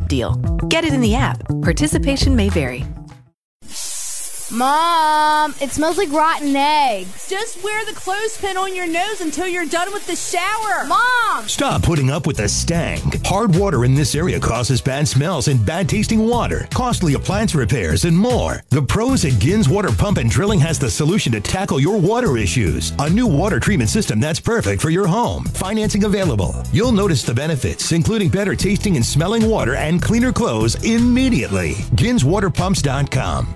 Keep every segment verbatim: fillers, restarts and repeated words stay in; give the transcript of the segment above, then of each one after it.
deal. Get it in the app. Participation may vary. Mom, it smells like rotten eggs. Just wear the clothespin on your nose until you're done with the shower. Mom! Stop putting up with the stank. Hard water in this area causes bad smells and bad tasting water, costly appliance repairs, and more. The pros at Gins Water Pump and Drilling has the solution to tackle your water issues. A new water treatment system that's perfect for your home. Financing available. You'll notice the benefits, including better tasting and smelling water and cleaner clothes immediately. Gins Water Pumps dot com.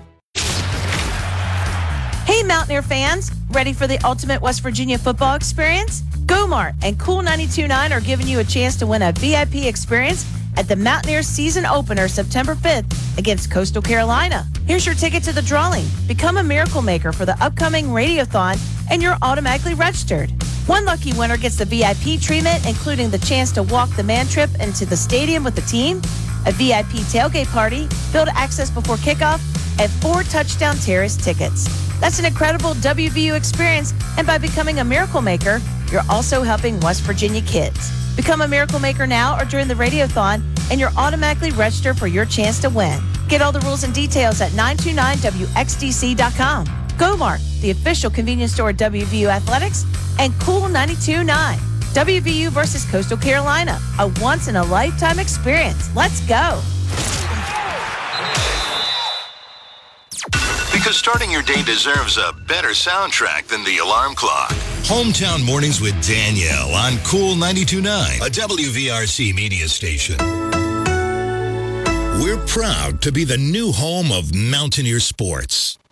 Hey Mountaineer fans, ready for the ultimate West Virginia football experience? GoMart and Cool ninety-two point nine are giving you a chance to win a V I P experience at the Mountaineers season opener September fifth against Coastal Carolina. Here's your ticket to the drawing. Become a miracle maker for the upcoming Radiothon and you're automatically registered. One lucky winner gets the V I P treatment, including the chance to walk the man trip into the stadium with the team, a V I P tailgate party, field access before kickoff, and four touchdown terrace tickets. That's an incredible W V U experience, and by becoming a Miracle Maker, you're also helping West Virginia kids. Become a Miracle Maker now or during the Radiothon, and you're automatically registered for your chance to win. Get all the rules and details at nine two nine W X D C dot com. GoMart, the official convenience store of W V U Athletics, and Cool ninety-two point nine. W V U versus Coastal Carolina, a once-in-a-lifetime experience. Let's go. Because starting your day deserves a better soundtrack than the alarm clock. Hometown Mornings with Danielle on Cool ninety-two point nine, a W V R C media station. We're proud to be the new home of Mountaineer sports.